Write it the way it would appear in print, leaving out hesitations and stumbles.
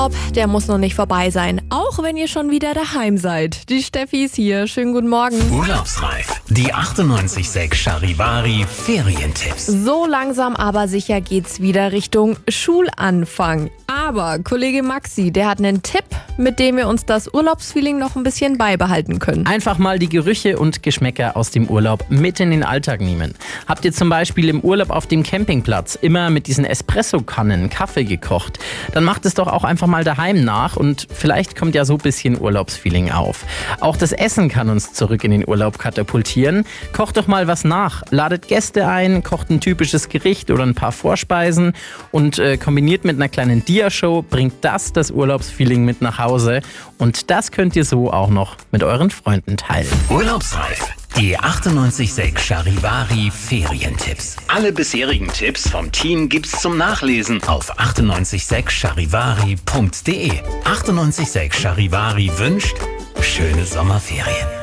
Der muss noch nicht vorbei sein, auch wenn ihr schon wieder daheim seid. Die Steffi ist hier. Schönen guten Morgen. Urlaubsreif. Die 98.6 Charivari Ferientipps. So langsam aber sicher geht's wieder Richtung Schulanfang. Aber Kollege Maxi, der hat einen Tipp, mit dem wir uns das Urlaubsfeeling noch ein bisschen beibehalten können. Einfach mal die Gerüche und Geschmäcker aus dem Urlaub mit in den Alltag nehmen. Habt ihr zum Beispiel im Urlaub auf dem Campingplatz immer mit diesen Espresso-Kannen Kaffee gekocht, dann macht es doch auch einfach mal daheim nach und vielleicht kommt ja so ein bisschen Urlaubsfeeling auf. Auch das Essen kann uns zurück in den Urlaub katapultieren. Kocht doch mal was nach, ladet Gäste ein, kocht ein typisches Gericht oder ein paar Vorspeisen und kombiniert mit einer kleinen Dia-Show bringt das Urlaubsfeeling mit nach Hause und das könnt ihr so auch noch mit euren Freunden teilen. Urlaubsreif. Die 98.6 Charivari Ferientipps. Alle bisherigen Tipps vom Team gibt's zum Nachlesen auf 98.6charivari.de. 98.6 Charivari wünscht schöne Sommerferien.